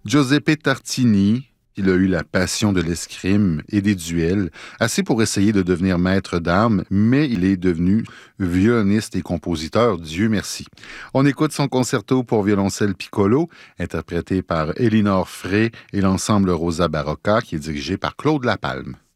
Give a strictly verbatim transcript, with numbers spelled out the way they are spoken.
Giuseppe Tartini, il a eu la passion de l'escrime et des duels, assez pour essayer de devenir maître d'armes, mais il est devenu violoniste et compositeur, Dieu merci. On écoute son concerto pour violoncelle piccolo, interprété par Elinor Frey et l'ensemble Rosa Barocca, qui est dirigé par Claude Lapalme.